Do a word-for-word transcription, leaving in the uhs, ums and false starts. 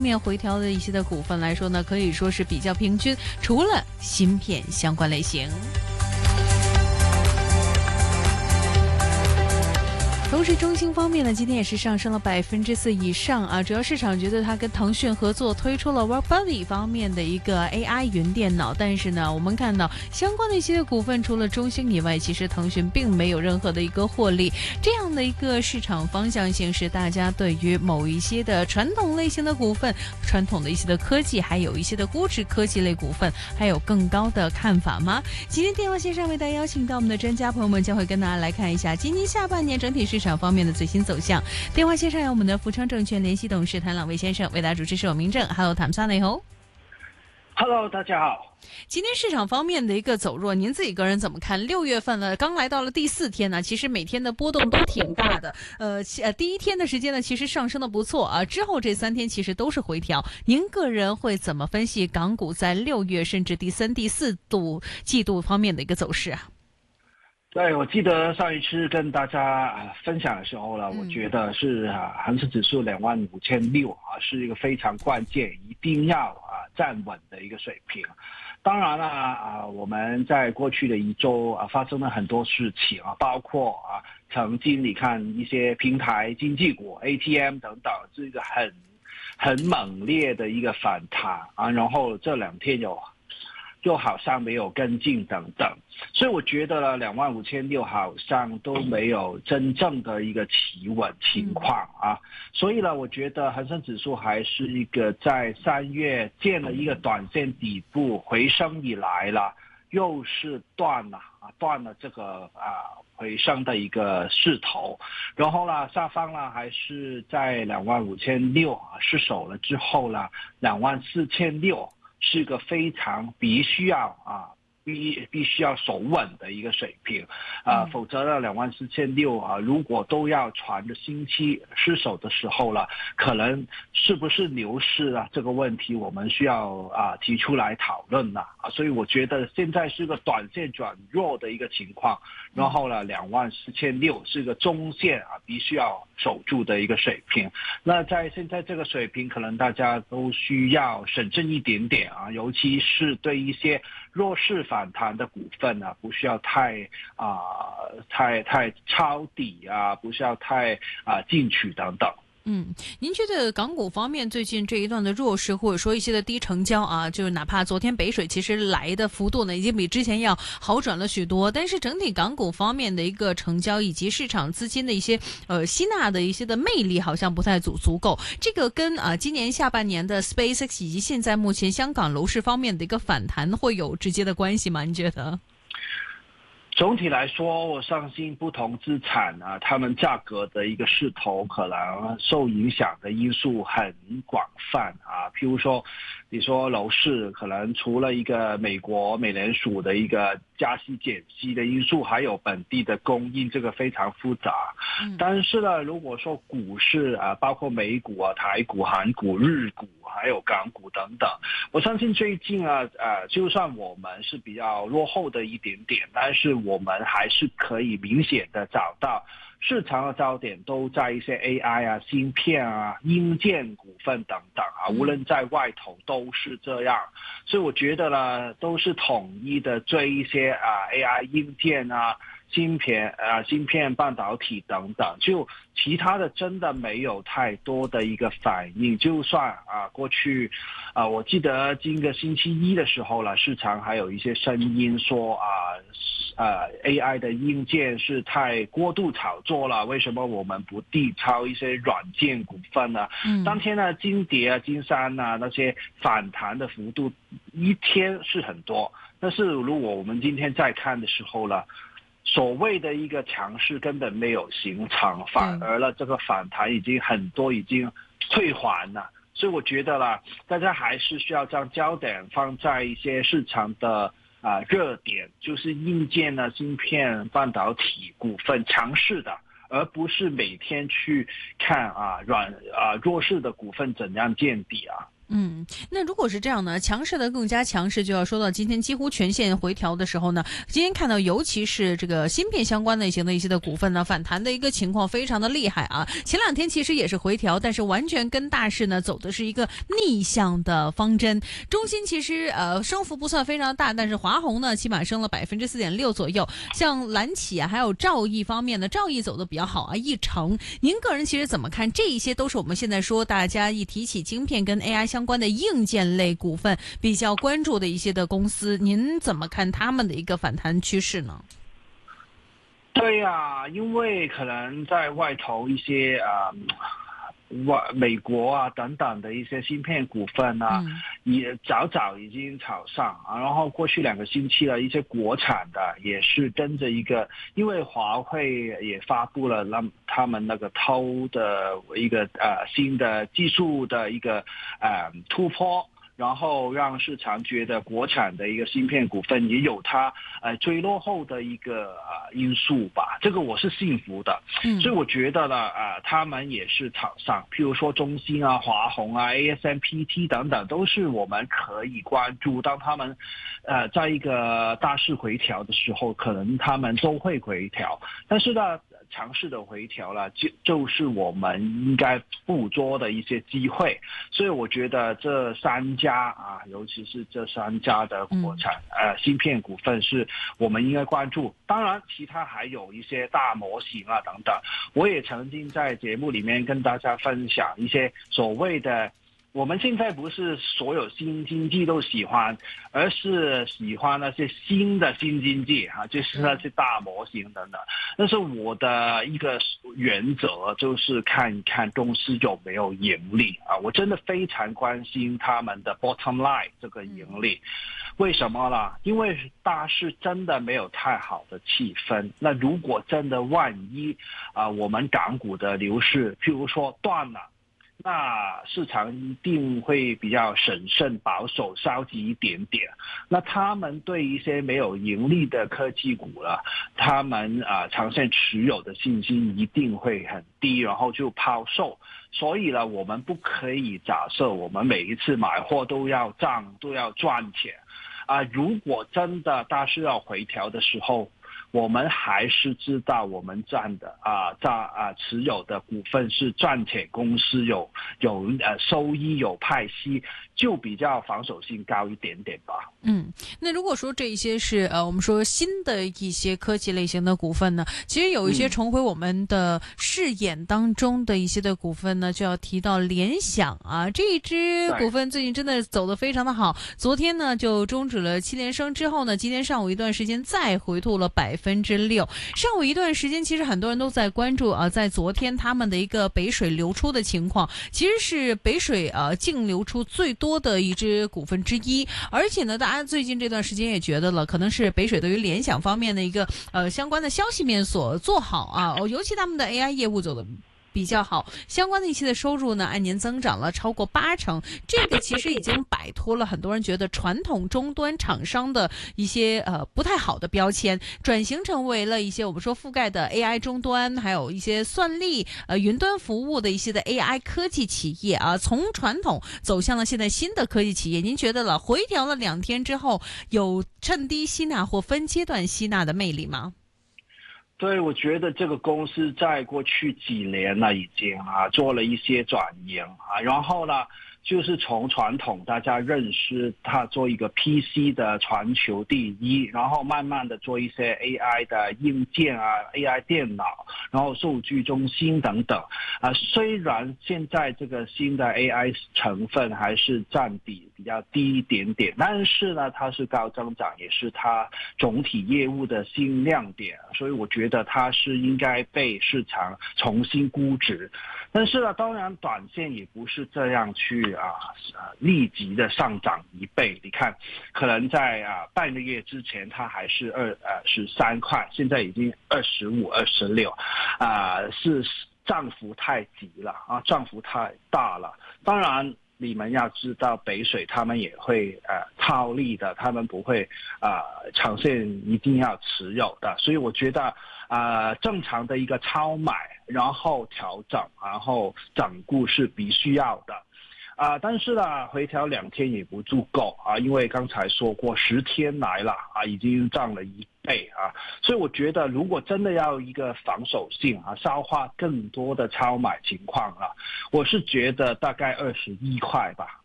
面回调的一些的股份来说呢，可以说是比较平均，除了芯片相关类型。同时，中兴方面呢，今天也是上升了百分之四以上啊。主要市场觉得它跟腾讯合作推出了 WorkBuddy 方面的一个 A I 云电脑，但是呢，我们看到相关的一些股份，除了中兴以外，其实腾讯并没有任何的一个获利。这样的一个市场方向性，是大家对于某一些的传统类型的股份、传统的一些的科技，还有一些的估值科技类股份，还有更高的看法吗？今天电话线上为大家邀请到我们的专家朋友们，将会跟大家来看一下今年下半年整体市场方面的最新走向。电话线上有我们的福昌证券联席董事谭朗卫先生，为大家主持是我明正。Hello， 谭生你好。 Hello， 大家好。 今天市场方面的一个走弱，您自己个人怎么看？六月份呢，刚来到了第四天呢，其实每天的波动都挺大的。呃，呃，第一天的时间呢，其实上升的不错啊，之后这三天其实都是回调。您个人会怎么分析港股在六月甚至第三、第四度季度方面的一个走势啊？ 对，我记得上一次跟大家分享的时候呢，我觉得是啊，恒生指数两万五千六啊，是一个非常关键，一定要啊站稳的一个水平。当然了啊，我们在过去的一周啊发生了很多事情啊，包括啊曾经你看一些平台经济股 A T M 等等，是一个很很猛烈的一个反弹啊，然后这两天有。就好像没有跟进等等，所以我觉得呢，两万五千六好像都没有真正的一个企稳情况啊，所以呢，我觉得恒生指数还是一个在三月见了一个短线底部回升以来了，又是断了啊，断了这个啊回升的一个势头，然后呢，下方呢还是在两万五千六啊失守了之后呢，两万四千六。是个非常必须要啊必必须要守稳的一个水平啊，否则呢两万四千六啊，如果都要传着星期失守的时候了，可能是不是牛市啊这个问题，我们需要啊提出来讨论了啊，所以我觉得现在是个短线转弱的一个情况，然后呢两万四千六是个中线啊，必须要守住的一个水平。那在现在这个水平，可能大家都需要审慎一点点啊，尤其是对一些弱势反弹的股份呢、啊，不需要太啊、呃、太太抄底啊，不需要太啊、呃、进取等等。 嗯，您觉得港股方面最近这一段的弱势，或者说一些的低成交啊，就是哪怕昨天北水其实来的幅度呢，已经比之前要好转了许多，但是整体港股方面的一个成交以及市场资金的一些呃吸纳的一些的魅力，好像不太足足够。这个跟啊、呃、今年下半年的 SpaceX 以及现在目前香港楼市方面的一个反弹会有直接的关系吗？你觉得？ 总体来说，我相信不同资产啊，它们价格的一个势头可能受影响的因素很广泛啊。譬如说，你说楼市可能除了一个美国美联储的一个加息减息的因素，还有本地的供应，这个非常复杂。嗯、但是呢，如果说股市啊，包括美股啊、台股、韩股、日股，还有港股等等，我相信最近啊，呃，就算我们是比较落后的一点点，但是我们还是可以明显的找到市场的焦点都在一些 A I 啊、芯片啊、硬件股份等等啊，无论在外头都是这样，所以我觉得呢，都是统一的追一些啊 A I 硬件啊。芯片啊，芯片、半导体等等，就其他的真的没有太多的一个反应。就算啊，过去啊，我记得今个星期一的时候了，市场还有一些声音说啊，呃 ，A I 的硬件是太过度炒作了，为什么我们不地抄一些软件股份呢？嗯，当天呢，金蝶啊、金山啊那些反弹的幅度一天是很多，但是如果我们今天再看的时候了。所谓的一个强势根本没有形成，反而了这个反弹已经很多已经退还了，所以我觉得啦，大家还是需要将焦点放在一些市场的啊、呃、热点，就是硬件啊、芯片、半导体股份强势的，而不是每天去看啊软啊弱势的股份怎样见底啊。 嗯，那如果是这样呢，强势的更加强势，就要说到今天几乎全线回调的时候呢，今天看到尤其是这个芯片相关类型的一些的股份呢，反弹的一个情况非常的厉害啊。前两天其实也是回调，但是完全跟大势呢走的是一个逆向的方针。中芯其实呃升幅不算非常大，但是华虹呢起码升了百分之四点六左右。像蓝企啊，还有兆易方面呢，兆易走的比较好啊，一成。您个人其实怎么看？这一些都是我们现在说大家一提起晶片跟 A I 相关的硬件类股份比较关注的一些的公司，您怎么看他们的一个反弹趋势呢？ 对呀、啊，因为可能在外头一些啊。外美国啊等等的一些芯片股份啊，嗯、也早早已经炒上啊。然后过去两个星期的一些国产的也是跟着一个，因为华为也发布了让他们那个偷的一个呃新的技术的一个呃突破。然后让市场觉得国产的一个芯片股份也有它呃追落后的一个呃因素吧，这个我是信服的，嗯、所以我觉得呢，呃，他们也是炒上，譬如说中芯啊、华虹啊、A S M P T 等等，都是我们可以关注。当他们呃在一个大势回调的时候，可能他们都会回调，但是呢。强势的回调了，就就是我们应该捕捉的一些机会，所以我觉得这三家啊，尤其是这三家的国产、嗯、呃芯片股份是我们应该关注。当然，其他还有一些大模型啊等等，我也曾经在节目里面跟大家分享一些所谓的。我们现在不是所有新经济都喜欢，而是喜欢那些新的新经济啊，就是那些大模型等等。但是我的一个原则就是看一看公司有没有盈利啊，我真的非常关心他们的 bottom line 这个盈利。为什么呢？因为大势真的没有太好的气氛。那如果真的万一啊，我们港股的流势，譬如说断了。那市场一定会比较审慎保守消极一点点，那他们对一些没有盈利的科技股了，他们啊、呃、长线持有的信心一定会很低，然后就抛售。所以呢，我们不可以假设我们每一次买货都要涨都要赚钱啊、呃！如果真的大势要回调的时候，我们还是知道我们占的啊，在啊持有的股份是赚钱公司，有有呃收益有派息，就比较防守性高一点点吧。 嗯，那如果说这一些是呃我们说新的一些科技类型的股份呢，其实有一些重回我们的视野当中的一些的股份呢，就要提到联想啊，这一支股份最近真的走得非常的好，昨天呢就终止了七连升之后呢，今天上午一段时间再回吐了百分之六。上午一段时间，其实很多人都在关注啊，在昨天他们的一个北水流出的情况，其实是北水呃净流出最多的一只股份之一。而且呢，大家最近这段时间也觉得了，可能是北水对于联想方面的一个呃相关的消息面所做好啊，哦，尤其他们的 A I 业务走的比较好，相关的一些的收入呢按年增长了超过八成，这个其实已经摆脱了很多人觉得传统终端厂商的一些呃不太好的标签，转型成为了一些我们说覆盖的 A I 终端，还有一些算力呃云端服务的一些的 A I 科技企业啊，从传统走向了现在新的科技企业。您觉得了回调了两天之后，有趁低吸纳或分阶段吸纳的魅力吗？ 对，我觉得这个公司在过去几年了已经啊做了一些转型啊，然后呢就是从传统大家认识它做一个 P C 的全球第一，然后慢慢的做一些 A I 的硬件啊 A I 电脑，然后数据中心等等啊。虽然现在这个新的 A I 成分还是占比比较低一点点，但是呢它是高增长，也是它总体业务的新亮点，所以我觉得它是应该被市场重新估值。但是呢当然短线也不是这样去啊立即的上涨一倍，你看可能在啊半个月之前它还是二呃十三块，现在已经二十五二十六啊，是涨幅太急了啊，涨幅太大了。当然你们要知道北水他们也会呃套利的，他们不会啊、呃、长线一定要持有的，所以我觉得啊、呃、正常的一个超买然后调整然后整固是必须要的啊，但是呢，回调两天也不足够啊，因为刚才说过十天来了啊，已经涨了一倍啊，所以我觉得如果真的要一个防守性啊，消化更多的超买情况啊，我是觉得大概二十一块吧。